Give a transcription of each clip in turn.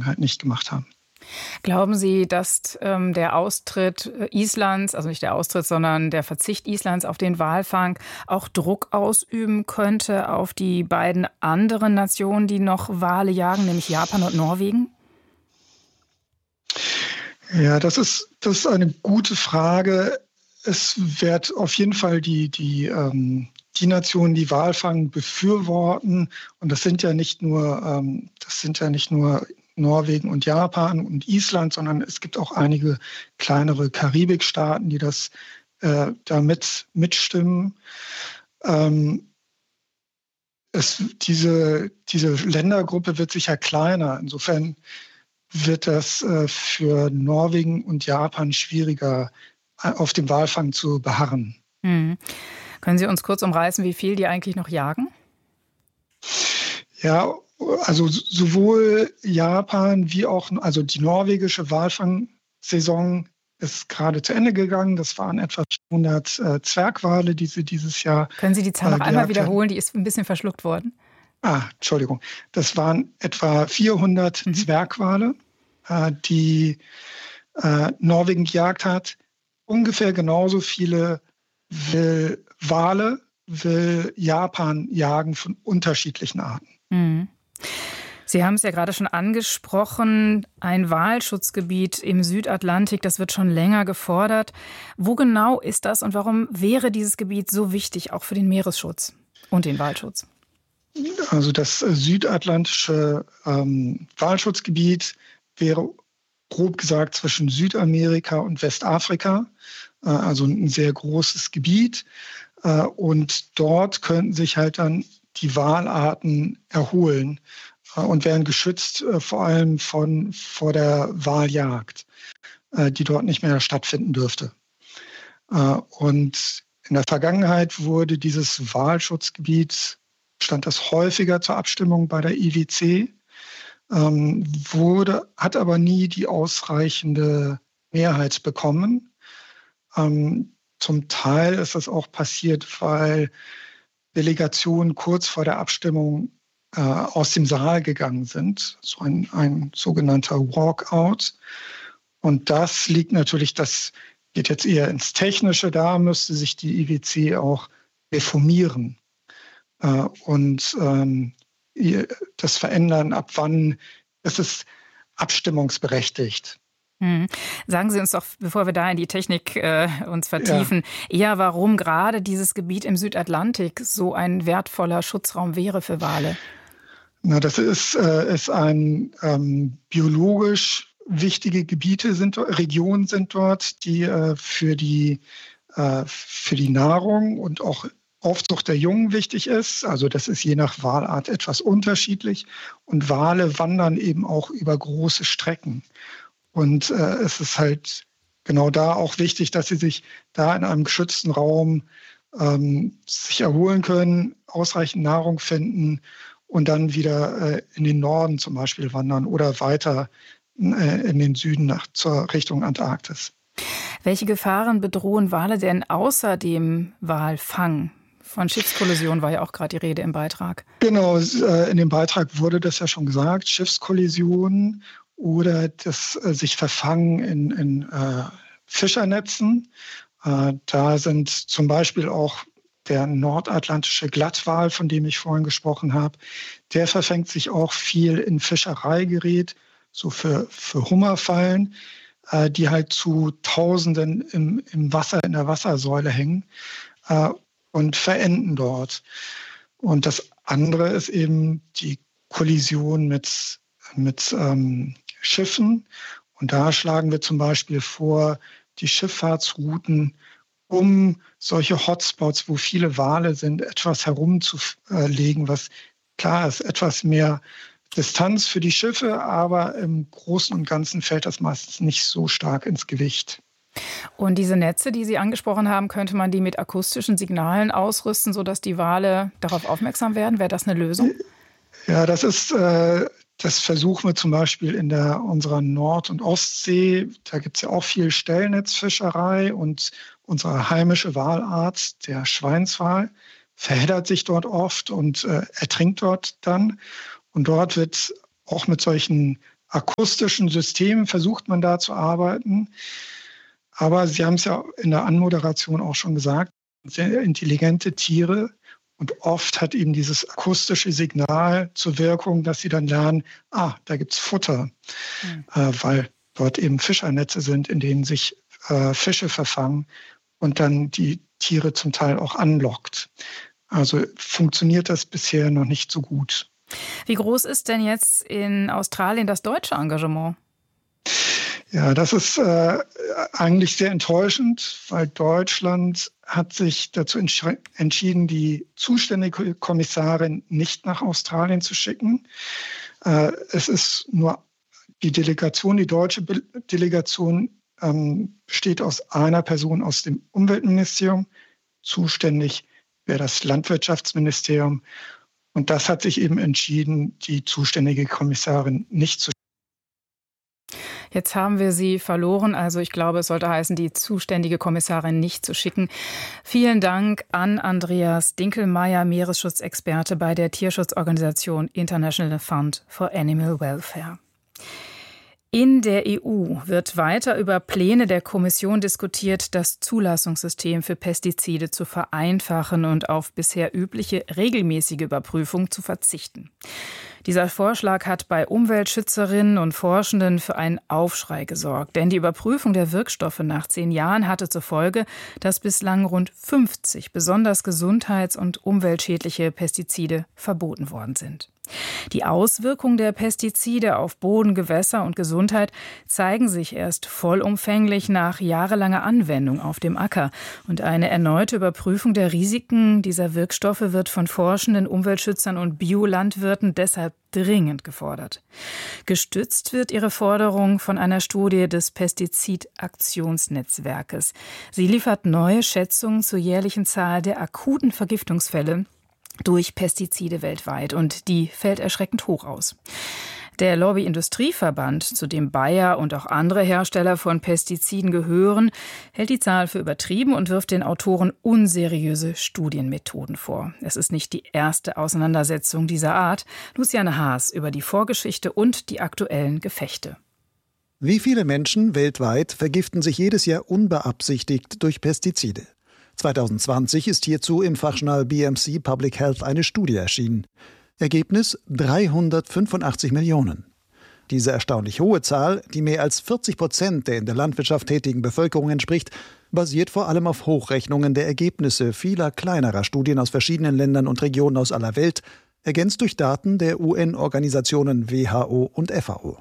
Vergangenheit nicht gemacht haben. Glauben Sie, dass der Austritt Islands, also nicht der Austritt, sondern der Verzicht Islands auf den Walfang auch Druck ausüben könnte auf die beiden anderen Nationen, die noch Wale jagen, nämlich Japan und Norwegen? Ja, das ist eine gute Frage. Es wird auf jeden Fall die Nationen, die Walfang befürworten. Und das sind ja nicht nur Norwegen und Japan und Island, sondern es gibt auch einige kleinere Karibikstaaten, die das damit mitstimmen. Diese Ländergruppe wird sicher kleiner. Insofern wird das für Norwegen und Japan schwieriger, auf dem Walfang zu beharren. Können Sie uns kurz umreißen, wie viel die eigentlich noch jagen? Ja, also sowohl Japan wie auch also die norwegische Walfangsaison ist gerade zu Ende gegangen. Das waren etwa 100 Zwergwale, die sie dieses Jahr. Können Sie die Zahl noch einmal wiederholen? Die ist ein bisschen verschluckt worden. Entschuldigung. Das waren etwa 400 Zwergwale, die Norwegen gejagt hat. Ungefähr genauso viele will Japan jagen von unterschiedlichen Arten. Sie haben es ja gerade schon angesprochen, ein Walschutzgebiet im Südatlantik, das wird schon länger gefordert. Wo genau ist das und warum wäre dieses Gebiet so wichtig, auch für den Meeresschutz und den Walschutz? Also das südatlantische Walschutzgebiet wäre grob gesagt zwischen Südamerika und Westafrika, also ein sehr großes Gebiet. Und dort könnten sich halt dann die Walarten erholen und werden geschützt vor allem vor der Waljagd, die dort nicht mehr stattfinden dürfte. Und in der Vergangenheit stand das häufiger zur Abstimmung bei der IWC, hat aber nie die ausreichende Mehrheit bekommen. Zum Teil ist das auch passiert, weil Delegationen kurz vor der Abstimmung aus dem Saal gegangen sind, so ein sogenannter Walkout. Und das geht jetzt eher ins Technische, da müsste sich die IWC auch reformieren und das verändern, ab wann ist es abstimmungsberechtigt. Sagen Sie uns doch, bevor wir da in die Technik uns vertiefen, eher warum gerade dieses Gebiet im Südatlantik so ein wertvoller Schutzraum wäre für Wale. Na, das ist ein biologisch wichtige Regionen sind dort, die für die Nahrung und auch Aufzucht der Jungen wichtig ist. Also das ist je nach Walart etwas unterschiedlich. Und Wale wandern eben auch über große Strecken. Und es ist halt genau da auch wichtig, dass sie sich da in einem geschützten Raum sich erholen können, ausreichend Nahrung finden und dann wieder in den Norden zum Beispiel wandern oder weiter in den Süden zur Richtung Antarktis. Welche Gefahren bedrohen Wale denn außer dem Walfang? Von Schiffskollision war ja auch gerade die Rede im Beitrag. Genau, in dem Beitrag wurde das ja schon gesagt, Schiffskollisionen oder das sich Verfangen in Fischernetzen. Da sind zum Beispiel auch der nordatlantische Glattwal, von dem ich vorhin gesprochen habe, der verfängt sich auch viel in Fischereigerät, so für Hummerfallen, die halt zu Tausenden im Wasser, in der Wassersäule hängen und verenden dort. Und das andere ist eben die Kollision mit Schiffen. Und da schlagen wir zum Beispiel vor, die Schifffahrtsrouten um solche Hotspots, wo viele Wale sind, etwas herumzulegen, was klar ist, etwas mehr Distanz für die Schiffe, aber im Großen und Ganzen fällt das meistens nicht so stark ins Gewicht. Und diese Netze, die Sie angesprochen haben, könnte man die mit akustischen Signalen ausrüsten, sodass die Wale darauf aufmerksam werden? Wäre das eine Lösung? Ja, das versuchen wir zum Beispiel in unserer Nord- und Ostsee. Da gibt es ja auch viel Stellnetzfischerei und unsere heimische Walart, der Schweinswal, verheddert sich dort oft und ertrinkt dort dann. Und dort wird auch mit solchen akustischen Systemen versucht man da zu arbeiten. Aber Sie haben es ja in der Anmoderation auch schon gesagt, sehr intelligente Tiere. Und oft hat eben dieses akustische Signal zur Wirkung, dass sie dann lernen, da gibt's Futter, weil dort eben Fischernetze sind, in denen sich Fische verfangen und dann die Tiere zum Teil auch anlockt. Also funktioniert das bisher noch nicht so gut. Wie groß ist denn jetzt in Australien das deutsche Engagement? Ja, das ist eigentlich sehr enttäuschend, weil Deutschland hat sich dazu entschieden, die zuständige Kommissarin nicht nach Australien zu schicken. Es ist nur die Delegation, die deutsche Delegation besteht aus einer Person aus dem Umweltministerium. Zuständig wäre das Landwirtschaftsministerium. Und das hat sich eben entschieden, die zuständige Kommissarin nicht zu schicken. Jetzt haben wir sie verloren. Also ich glaube, es sollte heißen, die zuständige Kommissarin nicht zu schicken. Vielen Dank an Andreas Dinkelmeyer, Meeresschutzexperte bei der Tierschutzorganisation International Fund for Animal Welfare. In der EU wird weiter über Pläne der Kommission diskutiert, das Zulassungssystem für Pestizide zu vereinfachen und auf bisher übliche regelmäßige Überprüfung zu verzichten. Dieser Vorschlag hat bei Umweltschützerinnen und Forschenden für einen Aufschrei gesorgt. Denn die Überprüfung der Wirkstoffe nach 10 Jahren hatte zur Folge, dass bislang rund 50 besonders gesundheits- und umweltschädliche Pestizide verboten worden sind. Die Auswirkungen der Pestizide auf Boden, Gewässer und Gesundheit zeigen sich erst vollumfänglich nach jahrelanger Anwendung auf dem Acker. Und eine erneute Überprüfung der Risiken dieser Wirkstoffe wird von Forschenden, Umweltschützern und Biolandwirten deshalb dringend gefordert. Gestützt wird ihre Forderung von einer Studie des Pestizidaktionsnetzwerkes. Sie liefert neue Schätzungen zur jährlichen Zahl der akuten Vergiftungsfälle durch Pestizide weltweit, und die fällt erschreckend hoch aus. Der Lobby-Industrieverband, zu dem Bayer und auch andere Hersteller von Pestiziden gehören, hält die Zahl für übertrieben und wirft den Autoren unseriöse Studienmethoden vor. Es ist nicht die erste Auseinandersetzung dieser Art. Luciane Haas über die Vorgeschichte und die aktuellen Gefechte. Wie viele Menschen weltweit vergiften sich jedes Jahr unbeabsichtigt durch Pestizide? 2020 ist hierzu im Fachjournal BMC Public Health eine Studie erschienen. Ergebnis: 385 Millionen. Diese erstaunlich hohe Zahl, die mehr als 40% der in der Landwirtschaft tätigen Bevölkerung entspricht, basiert vor allem auf Hochrechnungen der Ergebnisse vieler kleinerer Studien aus verschiedenen Ländern und Regionen aus aller Welt, ergänzt durch Daten der UN-Organisationen WHO und FAO.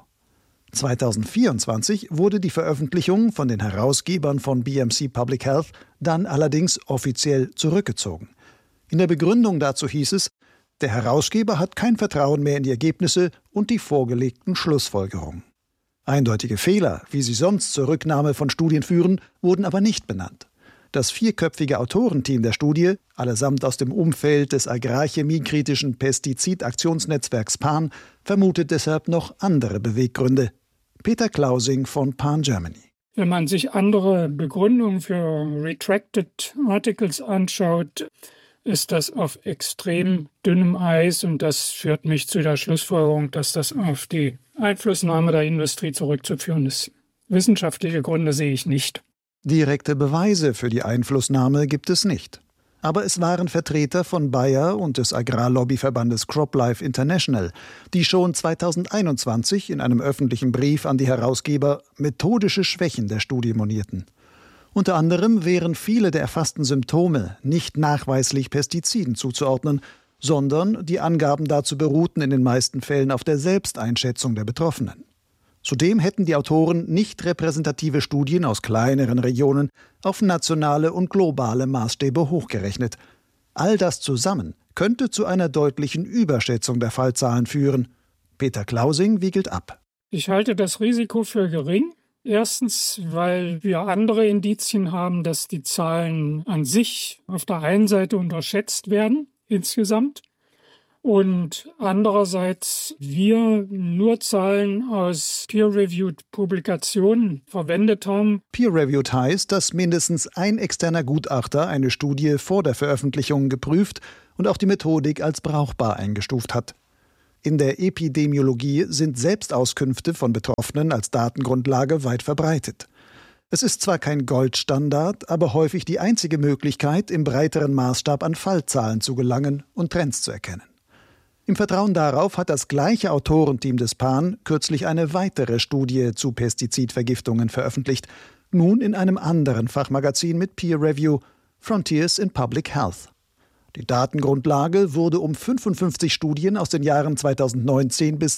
2024 wurde die Veröffentlichung von den Herausgebern von BMC Public Health dann allerdings offiziell zurückgezogen. In der Begründung dazu hieß es, der Herausgeber hat kein Vertrauen mehr in die Ergebnisse und die vorgelegten Schlussfolgerungen. Eindeutige Fehler, wie sie sonst zur Rücknahme von Studien führen, wurden aber nicht benannt. Das 4-köpfige Autorenteam der Studie, allesamt aus dem Umfeld des agrarchemiekritischen Pestizidaktionsnetzwerks PAN, vermutet deshalb noch andere Beweggründe. Peter Klausing von PAN Germany. Wenn man sich andere Begründungen für Retracted Articles anschaut, ist das auf extrem dünnem Eis, und das führt mich zu der Schlussfolgerung, dass das auf die Einflussnahme der Industrie zurückzuführen ist. Wissenschaftliche Gründe sehe ich nicht. Direkte Beweise für die Einflussnahme gibt es nicht. Aber es waren Vertreter von Bayer und des Agrarlobbyverbandes CropLife International, die schon 2021 in einem öffentlichen Brief an die Herausgeber methodische Schwächen der Studie monierten. Unter anderem wären viele der erfassten Symptome nicht nachweislich Pestiziden zuzuordnen, sondern die Angaben dazu beruhten in den meisten Fällen auf der Selbsteinschätzung der Betroffenen. Zudem hätten die Autoren nicht repräsentative Studien aus kleineren Regionen auf nationale und globale Maßstäbe hochgerechnet. All das zusammen könnte zu einer deutlichen Überschätzung der Fallzahlen führen. Peter Klausing wiegelt ab. Ich halte das Risiko für gering. Erstens, weil wir andere Indizien haben, dass die Zahlen an sich auf der einen Seite unterschätzt werden, insgesamt. Und andererseits wir nur Zahlen aus peer-reviewed Publikationen verwendet haben. Peer-reviewed heißt, dass mindestens ein externer Gutachter eine Studie vor der Veröffentlichung geprüft und auch die Methodik als brauchbar eingestuft hat. In der Epidemiologie sind Selbstauskünfte von Betroffenen als Datengrundlage weit verbreitet. Es ist zwar kein Goldstandard, aber häufig die einzige Möglichkeit, im breiteren Maßstab an Fallzahlen zu gelangen und Trends zu erkennen. Im Vertrauen darauf hat das gleiche Autorenteam des PAN kürzlich eine weitere Studie zu Pestizidvergiftungen veröffentlicht, nun in einem anderen Fachmagazin mit Peer Review, Frontiers in Public Health. Die Datengrundlage wurde um 55 Studien aus den Jahren 2019 bis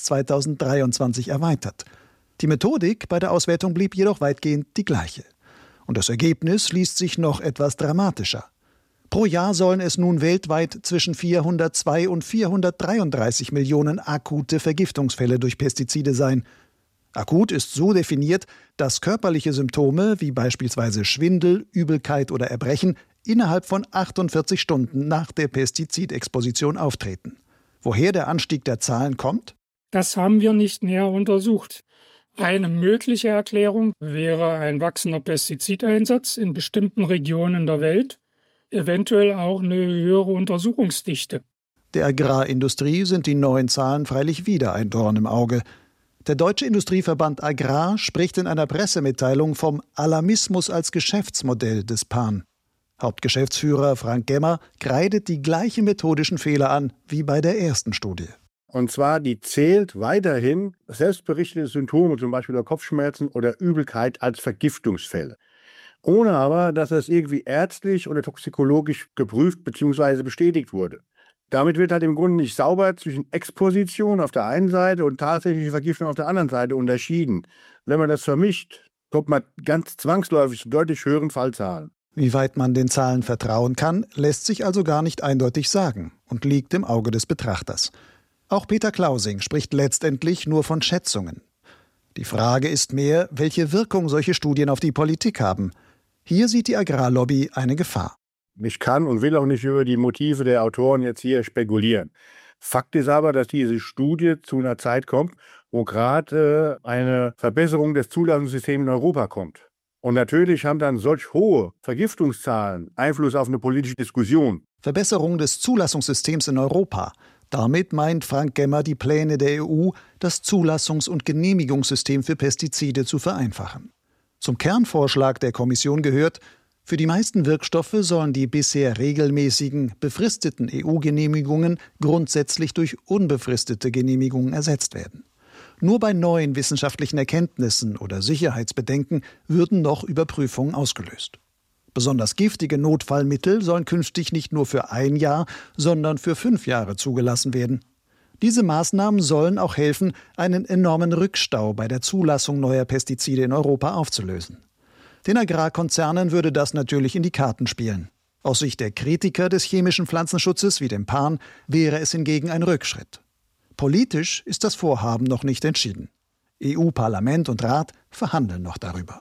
2023 erweitert. Die Methodik bei der Auswertung blieb jedoch weitgehend die gleiche. Und das Ergebnis liest sich noch etwas dramatischer. Pro Jahr sollen es nun weltweit zwischen 402 und 433 Millionen akute Vergiftungsfälle durch Pestizide sein. Akut ist so definiert, dass körperliche Symptome wie beispielsweise Schwindel, Übelkeit oder Erbrechen innerhalb von 48 Stunden nach der Pestizidexposition auftreten. Woher der Anstieg der Zahlen kommt? Das haben wir nicht näher untersucht. Eine mögliche Erklärung wäre ein wachsender Pestizideinsatz in bestimmten Regionen der Welt, eventuell auch eine höhere Untersuchungsdichte. Der Agrarindustrie sind die neuen Zahlen freilich wieder ein Dorn im Auge. Der Deutsche Industrieverband Agrar spricht in einer Pressemitteilung vom Alarmismus als Geschäftsmodell des PAN. Hauptgeschäftsführer Frank Gemmer kreidet die gleichen methodischen Fehler an wie bei der ersten Studie. Und zwar, die zählt weiterhin selbstberichtete Symptome, zum Beispiel Kopfschmerzen oder Übelkeit, als Vergiftungsfälle. Ohne aber, dass das irgendwie ärztlich oder toxikologisch geprüft bzw. bestätigt wurde. Damit wird halt im Grunde nicht sauber zwischen Exposition auf der einen Seite und tatsächliche Vergiftung auf der anderen Seite unterschieden. Wenn man das vermischt, kommt man ganz zwangsläufig zu deutlich höheren Fallzahlen. Wie weit man den Zahlen vertrauen kann, lässt sich also gar nicht eindeutig sagen und liegt im Auge des Betrachters. Auch Peter Klausing spricht letztendlich nur von Schätzungen. Die Frage ist mehr, welche Wirkung solche Studien auf die Politik haben. Hier sieht die Agrarlobby eine Gefahr. Ich kann und will auch nicht über die Motive der Autoren jetzt hier spekulieren. Fakt ist aber, dass diese Studie zu einer Zeit kommt, wo gerade eine Verbesserung des Zulassungssystems in Europa kommt. Und natürlich haben dann solch hohe Vergiftungszahlen Einfluss auf eine politische Diskussion. Verbesserung des Zulassungssystems in Europa. Damit meint Frank Gemmer die Pläne der EU, das Zulassungs- und Genehmigungssystem für Pestizide zu vereinfachen. Zum Kernvorschlag der Kommission gehört, für die meisten Wirkstoffe sollen die bisher regelmäßigen, befristeten EU-Genehmigungen grundsätzlich durch unbefristete Genehmigungen ersetzt werden. Nur bei neuen wissenschaftlichen Erkenntnissen oder Sicherheitsbedenken würden noch Überprüfungen ausgelöst. Besonders giftige Notfallmittel sollen künftig nicht nur für 1 Jahr, sondern für 5 Jahre zugelassen werden. Diese Maßnahmen sollen auch helfen, einen enormen Rückstau bei der Zulassung neuer Pestizide in Europa aufzulösen. Den Agrarkonzernen würde das natürlich in die Karten spielen. Aus Sicht der Kritiker des chemischen Pflanzenschutzes wie dem PAN wäre es hingegen ein Rückschritt. Politisch ist das Vorhaben noch nicht entschieden. EU-Parlament und Rat verhandeln noch darüber.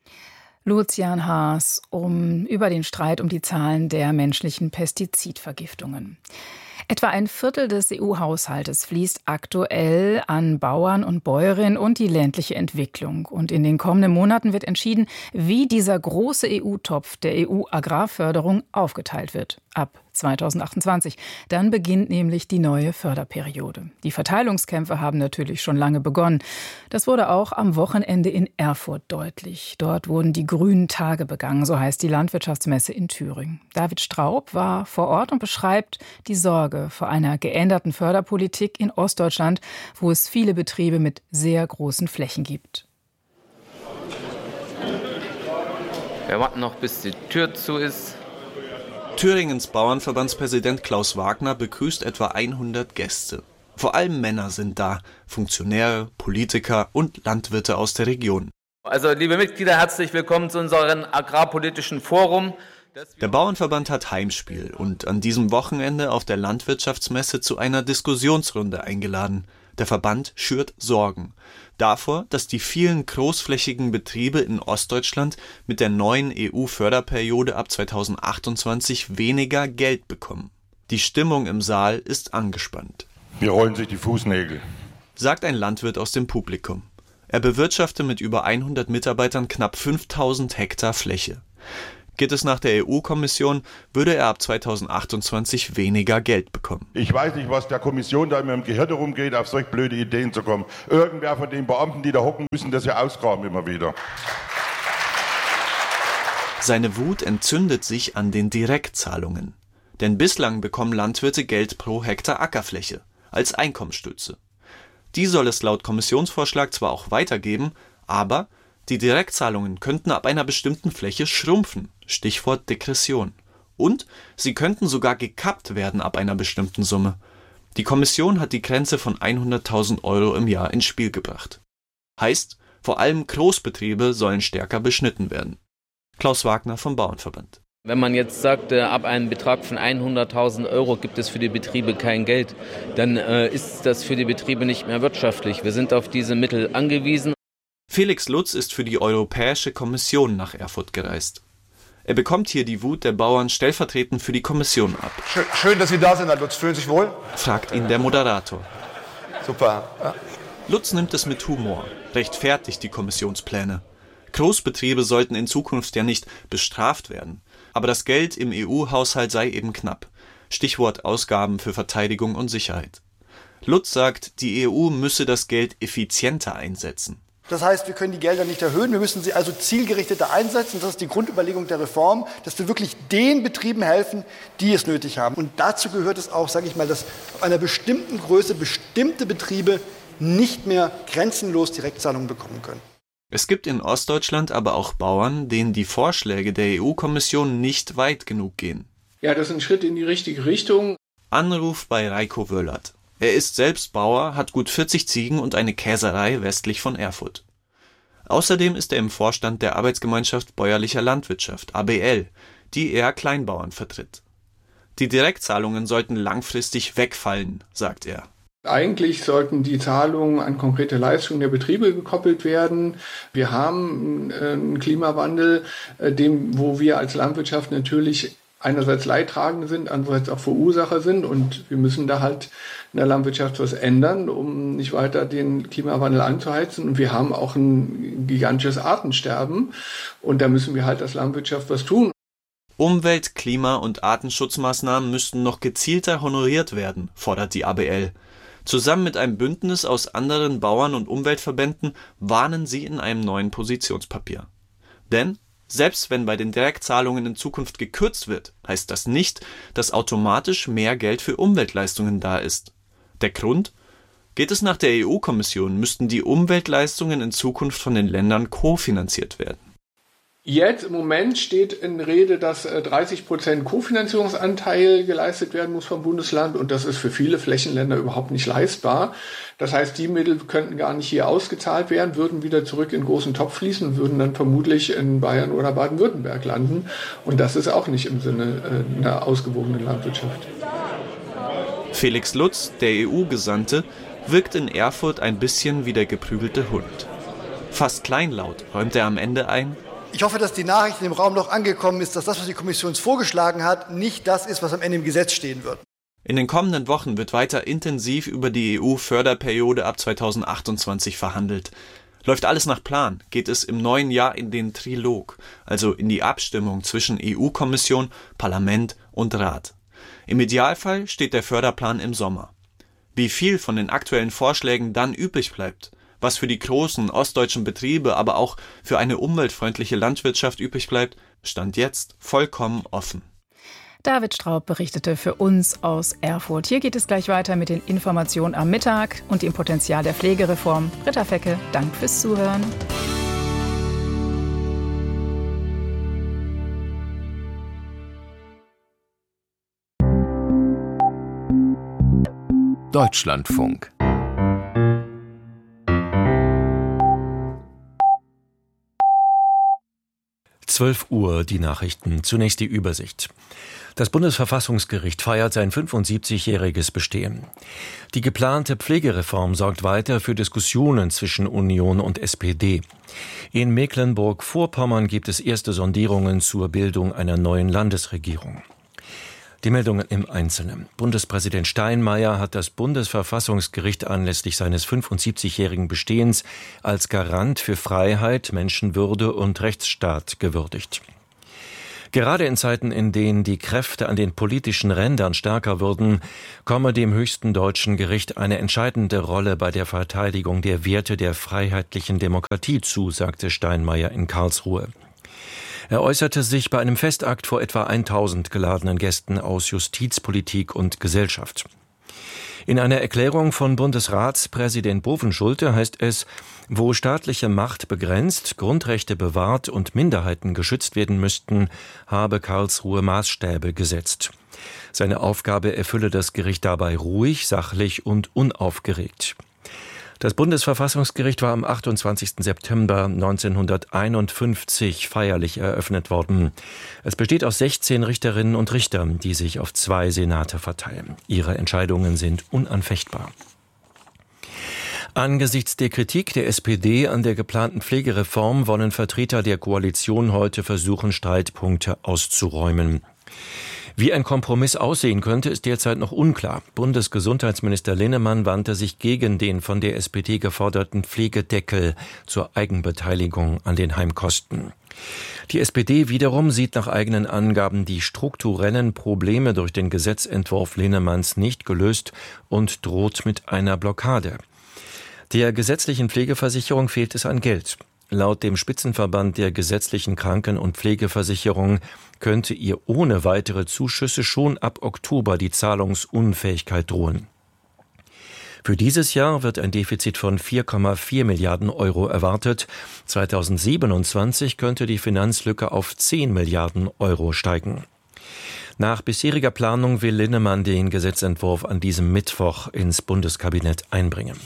Lucian Haas über den Streit um die Zahlen der menschlichen Pestizidvergiftungen. Etwa ein Viertel des EU-Haushaltes fließt aktuell an Bauern und Bäuerinnen und die ländliche Entwicklung. Und in den kommenden Monaten wird entschieden, wie dieser große EU-Topf der EU-Agrarförderung aufgeteilt wird. Ab 2028. Dann beginnt nämlich die neue Förderperiode. Die Verteilungskämpfe haben natürlich schon lange begonnen. Das wurde auch am Wochenende in Erfurt deutlich. Dort wurden die grünen Tage begangen, so heißt die Landwirtschaftsmesse in Thüringen. David Straub war vor Ort und beschreibt die Sorge vor einer geänderten Förderpolitik in Ostdeutschland, wo es viele Betriebe mit sehr großen Flächen gibt. Wir warten noch, bis die Tür zu ist. Thüringens Bauernverbandspräsident Klaus Wagner begrüßt etwa 100 Gäste. Vor allem Männer sind da, Funktionäre, Politiker und Landwirte aus der Region. Also, liebe Mitglieder, herzlich willkommen zu unserem agrarpolitischen Forum. Der Bauernverband hat Heimspiel und an diesem Wochenende auf der Landwirtschaftsmesse zu einer Diskussionsrunde eingeladen. Der Verband schürt Sorgen davor, dass die vielen großflächigen Betriebe in Ostdeutschland mit der neuen EU-Förderperiode ab 2028 weniger Geld bekommen. Die Stimmung im Saal ist angespannt. Wir rollen sich die Fußnägel, sagt ein Landwirt aus dem Publikum. Er bewirtschafte mit über 100 Mitarbeitern knapp 5000 Hektar Fläche. Geht es nach der EU-Kommission, würde er ab 2028 weniger Geld bekommen. Ich weiß nicht, was der Kommission da immer im Gehirn herumgeht, auf solch blöde Ideen zu kommen. Irgendwer von den Beamten, die da hocken, müssen das ja ausgraben immer wieder. Seine Wut entzündet sich an den Direktzahlungen. Denn bislang bekommen Landwirte Geld pro Hektar Ackerfläche als Einkommensstütze. Die soll es laut Kommissionsvorschlag zwar auch weitergeben, aber die Direktzahlungen könnten ab einer bestimmten Fläche schrumpfen, Stichwort Degression. Und sie könnten sogar gekappt werden ab einer bestimmten Summe. Die Kommission hat die Grenze von 100.000 € im Jahr ins Spiel gebracht. Heißt, vor allem Großbetriebe sollen stärker beschnitten werden. Klaus Wagner vom Bauernverband. Wenn man jetzt sagt, ab einem Betrag von 100.000 € gibt es für die Betriebe kein Geld, dann ist das für die Betriebe nicht mehr wirtschaftlich. Wir sind auf diese Mittel angewiesen. Felix Lutz ist für die Europäische Kommission nach Erfurt gereist. Er bekommt hier die Wut der Bauern stellvertretend für die Kommission ab. Schön, dass Sie da sind, Herr Lutz. Fühlen Sie sich wohl? Fragt ihn der Moderator. Super. Ja. Lutz nimmt es mit Humor, rechtfertigt die Kommissionspläne. Großbetriebe sollten in Zukunft ja nicht bestraft werden. Aber das Geld im EU-Haushalt sei eben knapp. Stichwort Ausgaben für Verteidigung und Sicherheit. Lutz sagt, die EU müsse das Geld effizienter einsetzen. Das heißt, wir können die Gelder nicht erhöhen, wir müssen sie also zielgerichteter einsetzen. Das ist die Grundüberlegung der Reform, dass wir wirklich den Betrieben helfen, die es nötig haben. Und dazu gehört es auch, sage ich mal, dass auf einer bestimmten Größe bestimmte Betriebe nicht mehr grenzenlos Direktzahlungen bekommen können. Es gibt in Ostdeutschland aber auch Bauern, denen die Vorschläge der EU-Kommission nicht weit genug gehen. Ja, das ist ein Schritt in die richtige Richtung. Anruf bei Reiko Wöllert. Er ist selbst Bauer, hat gut 40 Ziegen und eine Käserei westlich von Erfurt. Außerdem ist er im Vorstand der Arbeitsgemeinschaft Bäuerlicher Landwirtschaft, ABL, die eher Kleinbauern vertritt. Die Direktzahlungen sollten langfristig wegfallen, sagt er. Eigentlich sollten die Zahlungen an konkrete Leistungen der Betriebe gekoppelt werden. Wir haben einen Klimawandel, wo wir als Landwirtschaft natürlich einerseits Leidtragende sind, andererseits auch Verursacher sind, und wir müssen da halt in der Landwirtschaft was ändern, um nicht weiter den Klimawandel anzuheizen. Und wir haben auch ein gigantisches Artensterben, und da müssen wir halt als Landwirtschaft was tun. Umwelt-, Klima- und Artenschutzmaßnahmen müssten noch gezielter honoriert werden, fordert die ABL. Zusammen mit einem Bündnis aus anderen Bauern- und Umweltverbänden warnen sie in einem neuen Positionspapier. Denn selbst wenn bei den Direktzahlungen in Zukunft gekürzt wird, heißt das nicht, dass automatisch mehr Geld für Umweltleistungen da ist. Der Grund? Geht es nach der EU-Kommission, müssten die Umweltleistungen in Zukunft von den Ländern kofinanziert werden. Jetzt im Moment steht in Rede, dass 30% Kofinanzierungsanteil geleistet werden muss vom Bundesland, und das ist für viele Flächenländer überhaupt nicht leistbar. Das heißt, die Mittel könnten gar nicht hier ausgezahlt werden, würden wieder zurück in den großen Topf fließen und würden dann vermutlich in Bayern oder Baden-Württemberg landen. Und das ist auch nicht im Sinne einer ausgewogenen Landwirtschaft. Felix Lutz, der EU-Gesandte, wirkt in Erfurt ein bisschen wie der geprügelte Hund. Fast kleinlaut räumt er am Ende ein: Ich hoffe, dass die Nachricht im Raum noch angekommen ist, dass das, was die Kommission vorgeschlagen hat, nicht das ist, was am Ende im Gesetz stehen wird. In den kommenden Wochen wird weiter intensiv über die EU-Förderperiode ab 2028 verhandelt. Läuft alles nach Plan, geht es im neuen Jahr in den Trilog, also in die Abstimmung zwischen EU-Kommission, Parlament und Rat. Im Idealfall steht der Förderplan im Sommer. Wie viel von den aktuellen Vorschlägen dann übrig bleibt, was für die großen ostdeutschen Betriebe, aber auch für eine umweltfreundliche Landwirtschaft übrig bleibt, stand jetzt vollkommen offen. David Straub berichtete für uns aus Erfurt. Hier geht es gleich weiter mit den Informationen am Mittag und dem Potenzial der Pflegereform. Britta Fecke, Dank fürs Zuhören. Deutschlandfunk. Uhr, die Nachrichten. Zunächst die Übersicht. Das Bundesverfassungsgericht feiert sein 75-jähriges Bestehen. Die geplante Pflegereform sorgt weiter für Diskussionen zwischen Union und SPD. In Mecklenburg-Vorpommern gibt es erste Sondierungen zur Bildung einer neuen Landesregierung. Die Meldungen im Einzelnen. Bundespräsident Steinmeier hat das Bundesverfassungsgericht anlässlich seines 75-jährigen Bestehens als Garant für Freiheit, Menschenwürde und Rechtsstaat gewürdigt. Gerade in Zeiten, in denen die Kräfte an den politischen Rändern stärker würden, komme dem höchsten deutschen Gericht eine entscheidende Rolle bei der Verteidigung der Werte der freiheitlichen Demokratie zu, sagte Steinmeier in Karlsruhe. Er äußerte sich bei einem Festakt vor etwa 1000 geladenen Gästen aus Justiz, Politik und Gesellschaft. In einer Erklärung von Bundesratspräsident Bovenschulte heißt es, wo staatliche Macht begrenzt, Grundrechte bewahrt und Minderheiten geschützt werden müssten, habe Karlsruhe Maßstäbe gesetzt. Seine Aufgabe erfülle das Gericht dabei ruhig, sachlich und unaufgeregt. Das Bundesverfassungsgericht war am 28. September 1951 feierlich eröffnet worden. Es besteht aus 16 Richterinnen und Richtern, die sich auf 2 Senate verteilen. Ihre Entscheidungen sind unanfechtbar. Angesichts der Kritik der SPD an der geplanten Pflegereform wollen Vertreter der Koalition heute versuchen, Streitpunkte auszuräumen. Wie ein Kompromiss aussehen könnte, ist derzeit noch unklar. Bundesgesundheitsminister Linnemann wandte sich gegen den von der SPD geforderten Pflegedeckel zur Eigenbeteiligung an den Heimkosten. Die SPD wiederum sieht nach eigenen Angaben die strukturellen Probleme durch den Gesetzentwurf Linnemanns nicht gelöst und droht mit einer Blockade. Der gesetzlichen Pflegeversicherung fehlt es an Geld. Laut dem Spitzenverband der gesetzlichen Kranken- und Pflegeversicherung könnte ihr ohne weitere Zuschüsse schon ab Oktober die Zahlungsunfähigkeit drohen. Für dieses Jahr wird ein Defizit von 4,4 Milliarden Euro erwartet. 2027 könnte die Finanzlücke auf 10 Milliarden Euro steigen. Nach bisheriger Planung will Linnemann den Gesetzentwurf an diesem Mittwoch ins Bundeskabinett einbringen.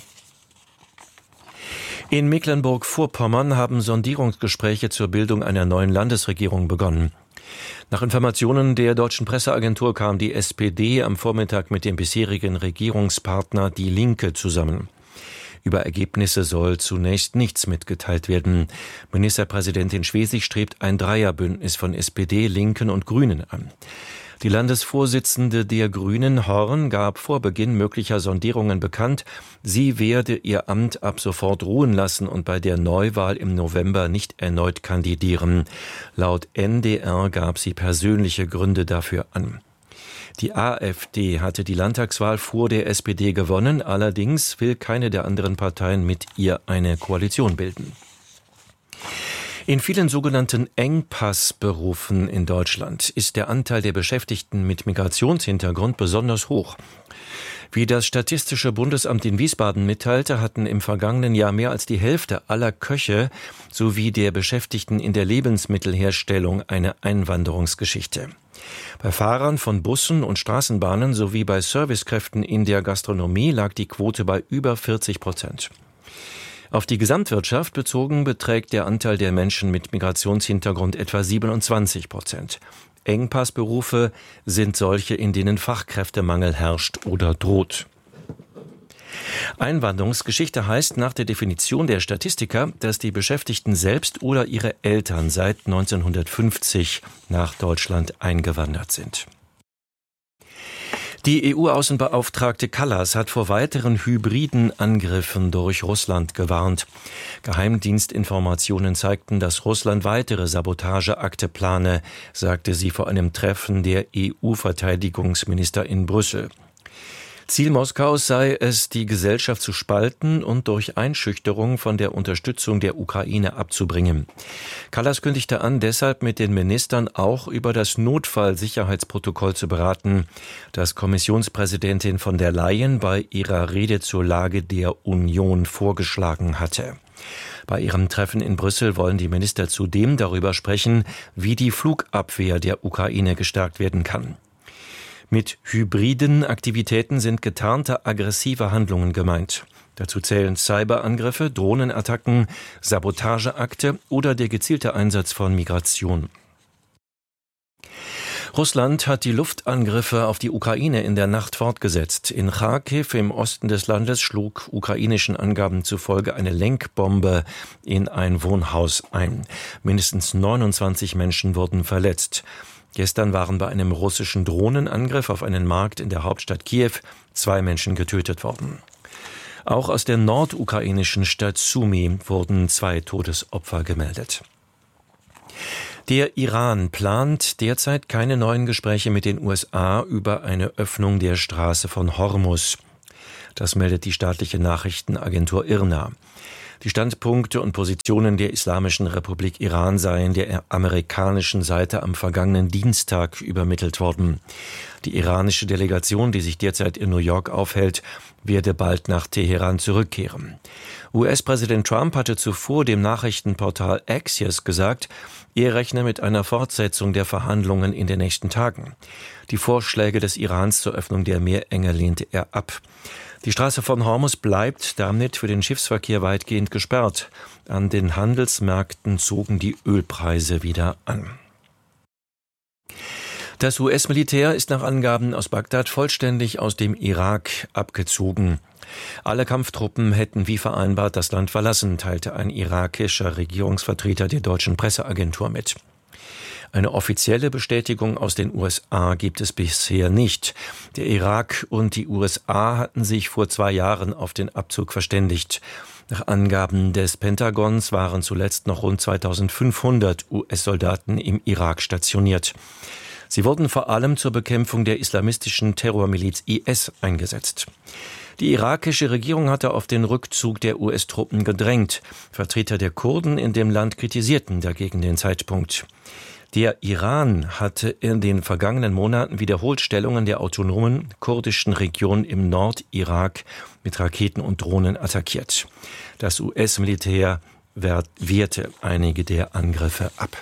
In Mecklenburg-Vorpommern haben Sondierungsgespräche zur Bildung einer neuen Landesregierung begonnen. Nach Informationen der deutschen Presseagentur kam die SPD am Vormittag mit dem bisherigen Regierungspartner Die Linke zusammen. Über Ergebnisse soll zunächst nichts mitgeteilt werden. Ministerpräsidentin Schwesig strebt ein Dreierbündnis von SPD, Linken und Grünen an. Die Landesvorsitzende der Grünen, Horn, gab vor Beginn möglicher Sondierungen bekannt, sie werde ihr Amt ab sofort ruhen lassen und bei der Neuwahl im November nicht erneut kandidieren. Laut NDR gab sie persönliche Gründe dafür an. Die AfD hatte die Landtagswahl vor der SPD gewonnen, allerdings will keine der anderen Parteien mit ihr eine Koalition bilden. In vielen sogenannten Engpassberufen in Deutschland ist der Anteil der Beschäftigten mit Migrationshintergrund besonders hoch. Wie das Statistische Bundesamt in Wiesbaden mitteilte, hatten im vergangenen Jahr mehr als die Hälfte aller Köche sowie der Beschäftigten in der Lebensmittelherstellung eine Einwanderungsgeschichte. Bei Fahrern von Bussen und Straßenbahnen sowie bei Servicekräften in der Gastronomie lag die Quote bei über 40%. Auf die Gesamtwirtschaft bezogen beträgt der Anteil der Menschen mit Migrationshintergrund etwa 27%. Engpassberufe sind solche, in denen Fachkräftemangel herrscht oder droht. Einwanderungsgeschichte heißt nach der Definition der Statistiker, dass die Beschäftigten selbst oder ihre Eltern seit 1950 nach Deutschland eingewandert sind. Die EU-Außenbeauftragte Kallas hat vor weiteren hybriden Angriffen durch Russland gewarnt. Geheimdienstinformationen zeigten, dass Russland weitere Sabotageakte plane, sagte sie vor einem Treffen der EU-Verteidigungsminister in Brüssel. Ziel Moskaus sei es, die Gesellschaft zu spalten und durch Einschüchterung von der Unterstützung der Ukraine abzubringen. Kallas kündigte an, deshalb mit den Ministern auch über das Notfallsicherheitsprotokoll zu beraten, das Kommissionspräsidentin von der Leyen bei ihrer Rede zur Lage der Union vorgeschlagen hatte. Bei ihrem Treffen in Brüssel wollen die Minister zudem darüber sprechen, wie die Flugabwehr der Ukraine gestärkt werden kann. Mit hybriden Aktivitäten sind getarnte aggressive Handlungen gemeint. Dazu zählen Cyberangriffe, Drohnenattacken, Sabotageakte oder der gezielte Einsatz von Migration. Russland hat die Luftangriffe auf die Ukraine in der Nacht fortgesetzt. In Charkiw im Osten des Landes schlug ukrainischen Angaben zufolge eine Lenkbombe in ein Wohnhaus ein. Mindestens 29 Menschen wurden verletzt. Gestern waren bei einem russischen Drohnenangriff auf einen Markt in der Hauptstadt Kiew 2 Menschen getötet worden. Auch aus der nordukrainischen Stadt Sumy wurden 2 Todesopfer gemeldet. Der Iran plant derzeit keine neuen Gespräche mit den USA über eine Öffnung der Straße von Hormuz. Das meldet die staatliche Nachrichtenagentur IRNA. Die Standpunkte und Positionen der Islamischen Republik Iran seien der amerikanischen Seite am vergangenen Dienstag übermittelt worden. Die iranische Delegation, die sich derzeit in New York aufhält, werde bald nach Teheran zurückkehren. US-Präsident Trump hatte zuvor dem Nachrichtenportal Axios gesagt, er rechne mit einer Fortsetzung der Verhandlungen in den nächsten Tagen. Die Vorschläge des Irans zur Öffnung der Meerenge lehnte er ab. Die Straße von Hormuz bleibt damit für den Schiffsverkehr weitgehend gesperrt. An den Handelsmärkten zogen die Ölpreise wieder an. Das US-Militär ist nach Angaben aus Bagdad vollständig aus dem Irak abgezogen. Alle Kampftruppen hätten wie vereinbart das Land verlassen, teilte ein irakischer Regierungsvertreter der deutschen Presseagentur mit. Eine offizielle Bestätigung aus den USA gibt es bisher nicht. Der Irak und die USA hatten sich vor 2 Jahren auf den Abzug verständigt. Nach Angaben des Pentagons waren zuletzt noch rund 2500 US-Soldaten im Irak stationiert. Sie wurden vor allem zur Bekämpfung der islamistischen Terrormiliz IS eingesetzt. Die irakische Regierung hatte auf den Rückzug der US-Truppen gedrängt. Vertreter der Kurden in dem Land kritisierten dagegen den Zeitpunkt. Der Iran hatte in den vergangenen Monaten wiederholt Stellungen der autonomen kurdischen Region im Nordirak mit Raketen und Drohnen attackiert. Das US-Militär wehrte einige der Angriffe ab.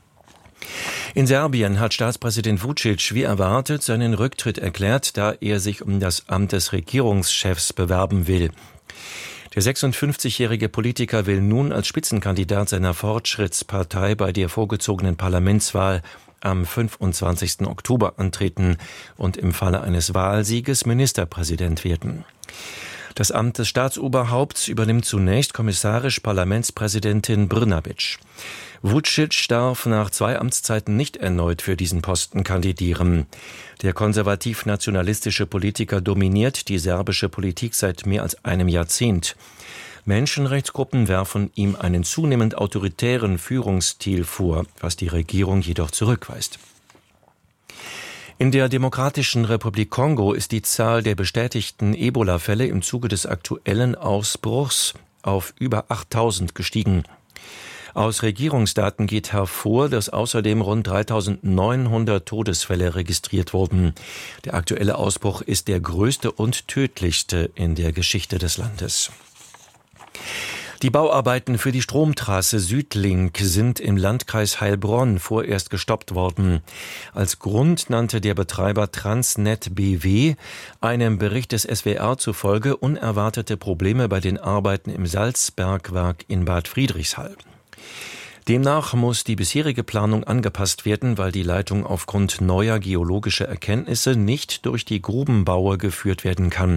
In Serbien hat Staatspräsident Vučić wie erwartet seinen Rücktritt erklärt, da er sich um das Amt des Regierungschefs bewerben will. Der 56-jährige Politiker will nun als Spitzenkandidat seiner Fortschrittspartei bei der vorgezogenen Parlamentswahl am 25. Oktober antreten und im Falle eines Wahlsieges Ministerpräsident werden. Das Amt des Staatsoberhaupts übernimmt zunächst kommissarisch Parlamentspräsidentin Brnabić. Vučić darf nach 2 Amtszeiten nicht erneut für diesen Posten kandidieren. Der konservativ-nationalistische Politiker dominiert die serbische Politik seit mehr als einem Jahrzehnt. Menschenrechtsgruppen werfen ihm einen zunehmend autoritären Führungsstil vor, was die Regierung jedoch zurückweist. In der Demokratischen Republik Kongo ist die Zahl der bestätigten Ebola-Fälle im Zuge des aktuellen Ausbruchs auf über 8000 gestiegen. Aus Regierungsdaten geht hervor, dass außerdem rund 3900 Todesfälle registriert wurden. Der aktuelle Ausbruch ist der größte und tödlichste in der Geschichte des Landes. Die Bauarbeiten für die Stromtrasse Südlink sind im Landkreis Heilbronn vorerst gestoppt worden. Als Grund nannte der Betreiber Transnet BW einem Bericht des SWR zufolge unerwartete Probleme bei den Arbeiten im Salzbergwerk in Bad Friedrichshall. Demnach muss die bisherige Planung angepasst werden, weil die Leitung aufgrund neuer geologischer Erkenntnisse nicht durch die Grubenbaue geführt werden kann.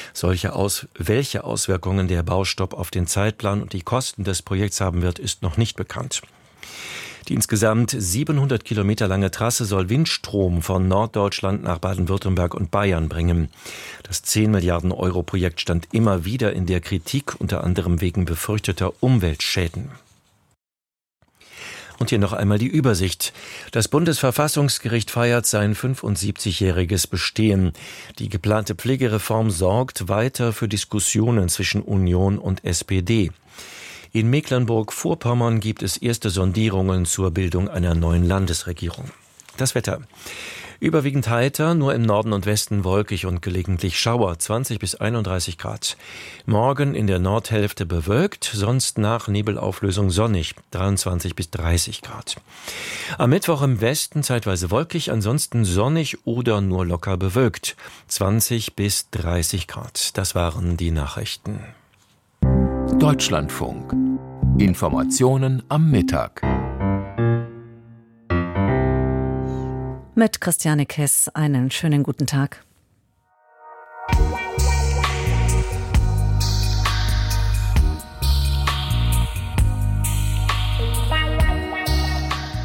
Welche Auswirkungen der Baustopp auf den Zeitplan und die Kosten des Projekts haben wird, ist noch nicht bekannt. Die insgesamt 700 Kilometer lange Trasse soll Windstrom von Norddeutschland nach Baden-Württemberg und Bayern bringen. Das 10 Milliarden Euro Projekt stand immer wieder in der Kritik, unter anderem wegen befürchteter Umweltschäden. Und hier noch einmal die Übersicht. Das Bundesverfassungsgericht feiert sein 75-jähriges Bestehen. Die geplante Pflegereform sorgt weiter für Diskussionen zwischen Union und SPD. In Mecklenburg-Vorpommern gibt es erste Sondierungen zur Bildung einer neuen Landesregierung. Das Wetter. Überwiegend heiter, nur im Norden und Westen wolkig und gelegentlich Schauer, 20 bis 31 Grad. Morgen in der Nordhälfte bewölkt, sonst nach Nebelauflösung sonnig, 23 bis 30 Grad. Am Mittwoch im Westen zeitweise wolkig, ansonsten sonnig oder nur locker bewölkt, 20 bis 30 Grad. Das waren die Nachrichten. Deutschlandfunk. Informationen am Mittag. Mit Christiane Kess einen schönen guten Tag.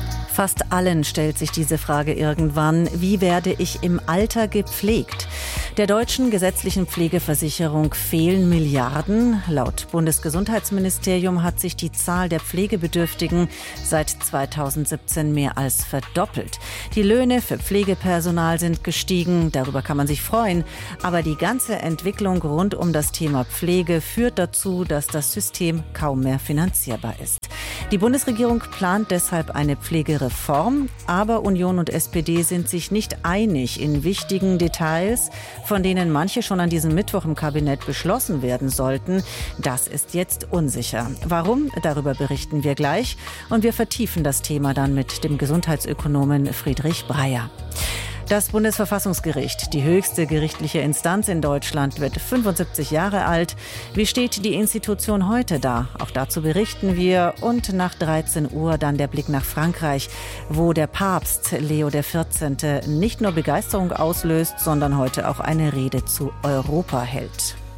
Fast allen stellt sich diese Frage irgendwann: Wie werde ich im Alter gepflegt? Der deutschen gesetzlichen Pflegeversicherung fehlen Milliarden. Laut Bundesgesundheitsministerium hat sich die Zahl der Pflegebedürftigen seit 2017 mehr als verdoppelt. Die Löhne für Pflegepersonal sind gestiegen, darüber kann man sich freuen. Aber die ganze Entwicklung rund um das Thema Pflege führt dazu, dass das System kaum mehr finanzierbar ist. Die Bundesregierung plant deshalb eine Pflegereform, aber Union und SPD sind sich nicht einig in wichtigen Details, von denen manche schon an diesem Mittwoch im Kabinett beschlossen werden sollten. Das ist jetzt unsicher. Warum? Darüber berichten wir gleich. Und wir vertiefen das Thema dann mit dem Gesundheitsökonomen Friedrich Breyer. Das Bundesverfassungsgericht, die höchste gerichtliche Instanz in Deutschland, wird 75 Jahre alt. Wie steht die Institution heute da? Auch dazu berichten wir. Und nach 13 Uhr dann der Blick nach Frankreich, wo der Papst Leo XIV. Nicht nur Begeisterung auslöst, sondern heute auch eine Rede zu Europa hält.